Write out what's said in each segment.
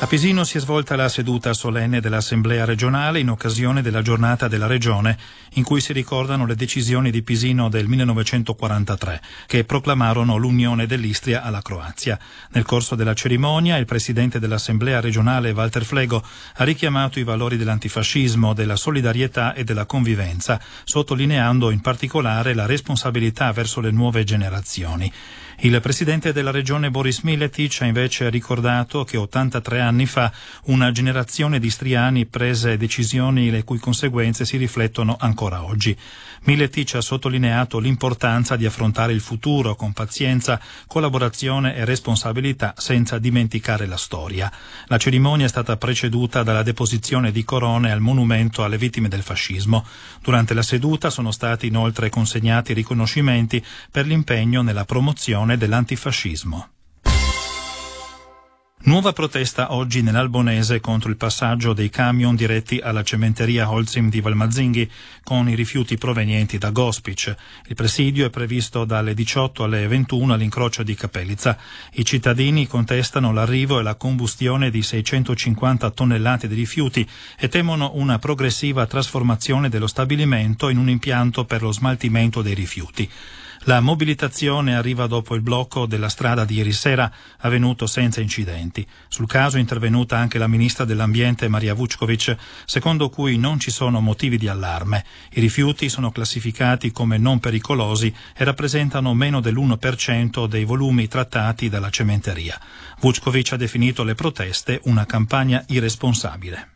A Pisino si è svolta la seduta solenne dell'Assemblea regionale in occasione della giornata della regione, in cui si ricordano le decisioni di Pisino del 1943, che proclamarono l'unione dell'Istria alla Croazia. Nel corso della cerimonia, il presidente dell'Assemblea regionale, Walter Flego, ha richiamato i valori dell'antifascismo, della solidarietà e della convivenza, sottolineando in particolare la responsabilità verso le nuove generazioni. Il presidente della regione Boris Miletic ha invece ricordato che 83 anni fa una generazione di istriani prese decisioni le cui conseguenze si riflettono ancora oggi. Miletic ha sottolineato l'importanza di affrontare il futuro con pazienza, collaborazione e responsabilità senza dimenticare la storia. La cerimonia è stata preceduta dalla deposizione di corone al monumento alle vittime del fascismo. Durante la seduta sono stati inoltre consegnati riconoscimenti per l'impegno nella promozione dell'antifascismo. Nuova protesta oggi nell'Albonese contro il passaggio dei camion diretti alla cementeria Holcim di Valmazzinghi con i rifiuti provenienti da Gospic. Il presidio è previsto dalle 18 alle 21 all'incrocio di Capelizza. I cittadini contestano l'arrivo e la combustione di 650 tonnellate di rifiuti e temono una progressiva trasformazione dello stabilimento in un impianto per lo smaltimento dei rifiuti. La mobilitazione arriva dopo il blocco della strada di ieri sera, avvenuto senza incidenti. Sul caso è intervenuta anche la ministra dell'Ambiente Maria Vučković, secondo cui non ci sono motivi di allarme. I rifiuti sono classificati come non pericolosi e rappresentano meno dell'1% dei volumi trattati dalla cementeria. Vučković ha definito le proteste una campagna irresponsabile.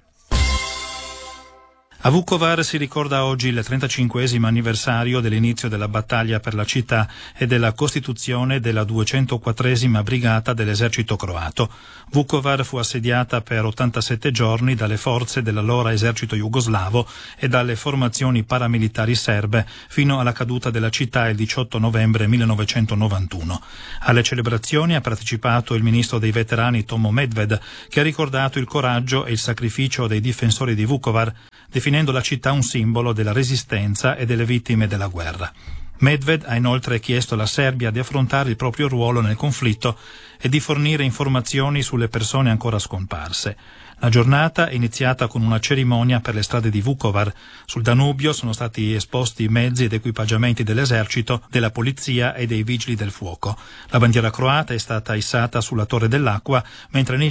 A Vukovar si ricorda oggi il 35esimo anniversario dell'inizio della battaglia per la città e della costituzione della 204esima brigata dell'esercito croato. Vukovar fu assediata per 87 giorni dalle forze dell'allora esercito jugoslavo e dalle formazioni paramilitari serbe fino alla caduta della città il 18 novembre 1991. Alle celebrazioni ha partecipato il ministro dei veterani Tomo Medved, che ha ricordato il coraggio e il sacrificio dei difensori di Vukovar, definendo la città un simbolo della resistenza e delle vittime della guerra. Medved ha inoltre chiesto alla Serbia di affrontare il proprio ruolo nel conflitto e di fornire informazioni sulle persone ancora scomparse. La giornata è iniziata con una cerimonia per le strade di Vukovar. Sul Danubio sono stati esposti mezzi ed equipaggiamenti dell'esercito, della polizia e dei vigili del fuoco. La bandiera croata è stata issata sulla Torre dell'Acqua, mentre nei